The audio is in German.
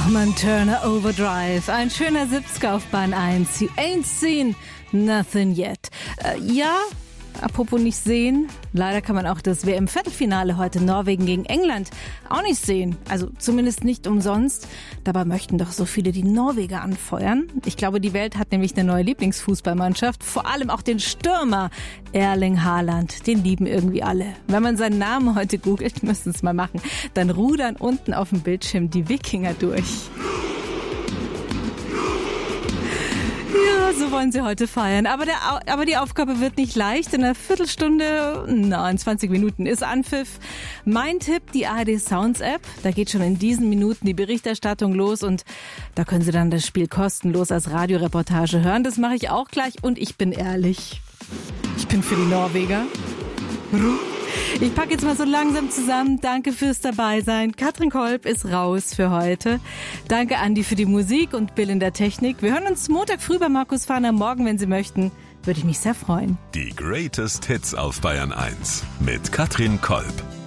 Norman Turner Overdrive, ein schöner 70er auf Bahn 1. You ain't seen nothing yet. Ja, apropos nicht sehen, leider kann man auch das WM-Viertelfinale heute Norwegen gegen England auch nicht sehen. Also zumindest nicht umsonst. Dabei möchten doch so viele die Norweger anfeuern. Ich glaube, die Welt hat nämlich eine neue Lieblingsfußballmannschaft. Vor allem auch den Stürmer Erling Haaland. Den lieben irgendwie alle. Wenn man seinen Namen heute googelt, müssen es mal machen, dann rudern unten auf dem Bildschirm die Wikinger durch. Ja, so wollen sie heute feiern. Aber die Aufgabe wird nicht leicht. In einer Viertelstunde, in 20 Minuten ist Anpfiff. Mein Tipp, die ARD Sounds App. Da geht schon in diesen Minuten die Berichterstattung los und da können Sie dann das Spiel kostenlos als Radioreportage hören. Das mache ich auch gleich und ich bin ehrlich. Ich bin für die Norweger. Ich packe jetzt mal so langsam zusammen. Danke fürs Dabeisein. Katrin Kolb ist raus für heute. Danke Andi für die Musik und Bill in der Technik. Wir hören uns Montag früh bei Markus Fahner. Morgen, wenn Sie möchten, würde ich mich sehr freuen. Die Greatest Hits auf Bayern 1 mit Katrin Kolb.